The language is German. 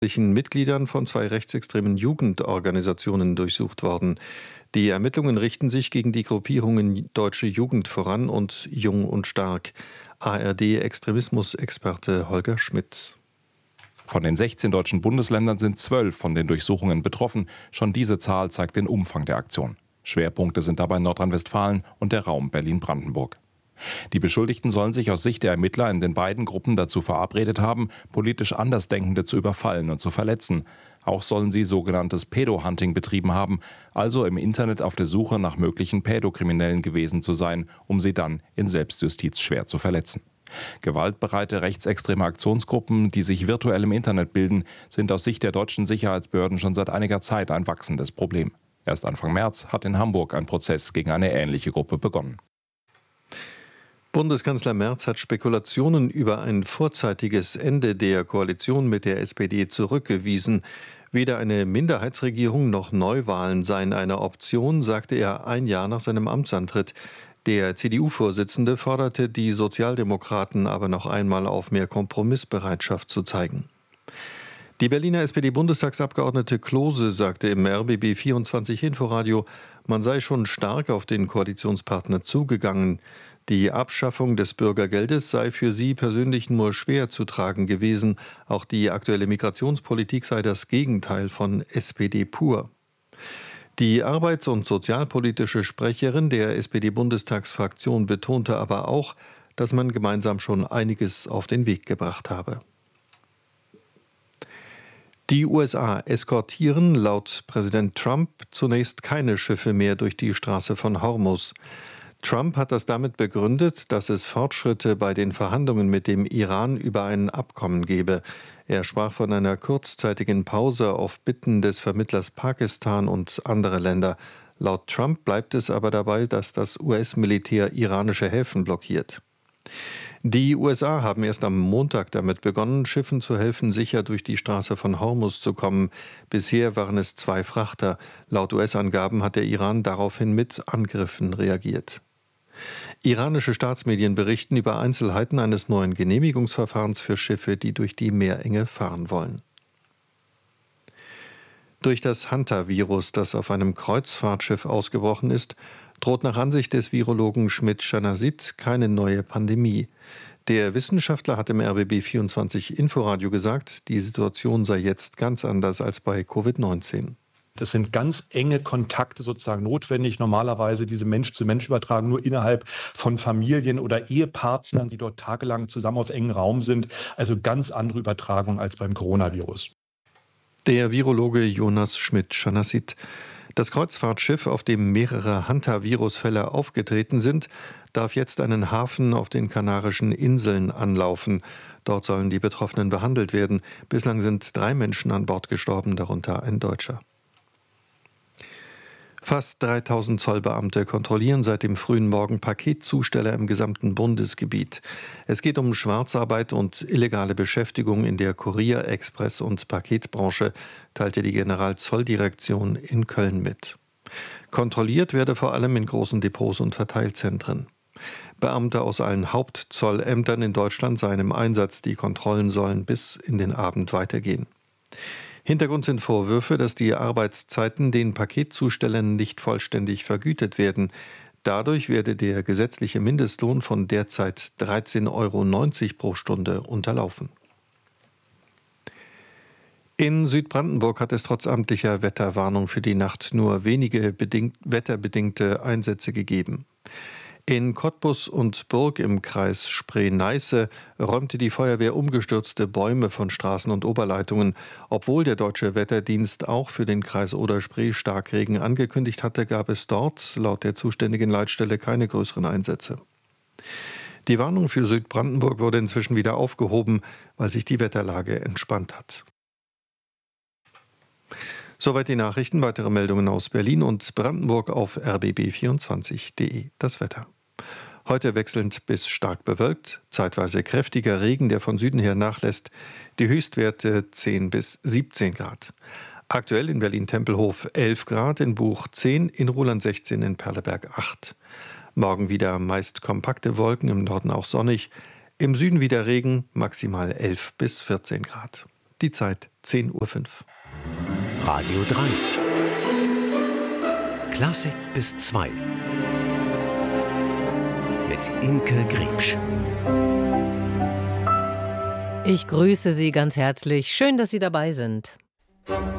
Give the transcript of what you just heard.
Mitgliedern von 2 rechtsextremen Jugendorganisationen durchsucht worden. Die Ermittlungen richten sich gegen die Gruppierungen Deutsche Jugend voran und Jung und Stark. ARD-Extremismusexperte Holger Schmidt. Von den 16 deutschen Bundesländern sind 12 von den Durchsuchungen betroffen. Schon diese Zahl zeigt den Umfang der Aktion. Schwerpunkte sind dabei Nordrhein-Westfalen und der Raum Berlin-Brandenburg. Die Beschuldigten sollen sich aus Sicht der Ermittler in den beiden Gruppen dazu verabredet haben, politisch Andersdenkende zu überfallen und zu verletzen. Auch sollen sie sogenanntes Pädo-Hunting betrieben haben, also im Internet auf der Suche nach möglichen Pädokriminellen gewesen zu sein, um sie dann in Selbstjustiz schwer zu verletzen. Gewaltbereite rechtsextreme Aktionsgruppen, die sich virtuell im Internet bilden, sind aus Sicht der deutschen Sicherheitsbehörden schon seit einiger Zeit ein wachsendes Problem. Erst Anfang März hat in Hamburg ein Prozess gegen eine ähnliche Gruppe begonnen. Bundeskanzler Merz hat Spekulationen über ein vorzeitiges Ende der Koalition mit der SPD zurückgewiesen. Weder eine Minderheitsregierung noch Neuwahlen seien eine Option, sagte er ein Jahr nach seinem Amtsantritt. Der CDU-Vorsitzende forderte die Sozialdemokraten aber noch einmal auf, mehr Kompromissbereitschaft zu zeigen. Die Berliner SPD-Bundestagsabgeordnete Klose sagte im RBB24 Inforadio, man sei schon stark auf den Koalitionspartner zugegangen. Die Abschaffung des Bürgergeldes sei für sie persönlich nur schwer zu tragen gewesen. Auch die aktuelle Migrationspolitik sei das Gegenteil von SPD pur. Die arbeits- und sozialpolitische Sprecherin der SPD-Bundestagsfraktion betonte aber auch, dass man gemeinsam schon einiges auf den Weg gebracht habe. Die USA eskortieren laut Präsident Trump zunächst keine Schiffe mehr durch die Straße von Hormuz. Trump hat das damit begründet, dass es Fortschritte bei den Verhandlungen mit dem Iran über ein Abkommen gebe. Er sprach von einer kurzzeitigen Pause auf Bitten des Vermittlers Pakistan und andere Länder. Laut Trump bleibt es aber dabei, dass das US-Militär iranische Häfen blockiert. Die USA haben erst am Montag damit begonnen, Schiffen zu helfen, sicher durch die Straße von Hormuz zu kommen. Bisher waren es 2 Frachter. Laut US-Angaben hat der Iran daraufhin mit Angriffen reagiert. Iranische Staatsmedien berichten über Einzelheiten eines neuen Genehmigungsverfahrens für Schiffe, die durch die Meerenge fahren wollen. Durch das Hantavirus, das auf einem Kreuzfahrtschiff ausgebrochen ist, droht nach Ansicht des Virologen Schmidt-Schanasit keine neue Pandemie. Der Wissenschaftler hat im RBB24 Inforadio gesagt, die Situation sei jetzt ganz anders als bei Covid-19. Das sind ganz enge Kontakte sozusagen notwendig. Normalerweise diese Mensch-zu-Mensch-Übertragung nur innerhalb von Familien oder Ehepartnern, die dort tagelang zusammen auf engem Raum sind. Also ganz andere Übertragung als beim Coronavirus. Der Virologe Jonas Schmidt-Schanasit. Das Kreuzfahrtschiff, auf dem mehrere Hantavirus-Fälle aufgetreten sind, darf jetzt einen Hafen auf den Kanarischen Inseln anlaufen. Dort sollen die Betroffenen behandelt werden. Bislang sind 3 Menschen an Bord gestorben, darunter ein Deutscher. Fast 3000 Zollbeamte kontrollieren seit dem frühen Morgen Paketzusteller im gesamten Bundesgebiet. Es geht um Schwarzarbeit und illegale Beschäftigung in der Kurier-, Express- und Paketbranche, teilte die Generalzolldirektion in Köln mit. Kontrolliert werde vor allem in großen Depots und Verteilzentren. Beamte aus allen Hauptzollämtern in Deutschland seien im Einsatz. Die Kontrollen sollen bis in den Abend weitergehen. Hintergrund sind Vorwürfe, dass die Arbeitszeiten den Paketzustellern nicht vollständig vergütet werden. Dadurch werde der gesetzliche Mindestlohn von derzeit 13,90 € pro Stunde unterlaufen. In Südbrandenburg hat es trotz amtlicher Wetterwarnung für die Nacht nur wenige wetterbedingte Einsätze gegeben. In Cottbus und Burg im Kreis Spree-Neiße räumte die Feuerwehr umgestürzte Bäume von Straßen und Oberleitungen. Obwohl der Deutsche Wetterdienst auch für den Kreis Oder-Spree Starkregen angekündigt hatte, gab es dort laut der zuständigen Leitstelle keine größeren Einsätze. Die Warnung für Südbrandenburg wurde inzwischen wieder aufgehoben, weil sich die Wetterlage entspannt hat. Soweit die Nachrichten. Weitere Meldungen aus Berlin und Brandenburg auf rbb24.de. Das Wetter. Heute wechselnd bis stark bewölkt, zeitweise kräftiger Regen, der von Süden her nachlässt. Die Höchstwerte 10 bis 17 Grad. Aktuell in Berlin-Tempelhof 11 Grad, in Buch 10, in Ruhland 16, in Perleberg 8. Morgen wieder meist kompakte Wolken, im Norden auch sonnig. Im Süden wieder Regen, maximal 11 bis 14 Grad. Die Zeit 10:05 Uhr. Radio 3. Klassik bis 2. Mit Imke Griebsch. Ich grüße Sie ganz herzlich. Schön, dass Sie dabei sind.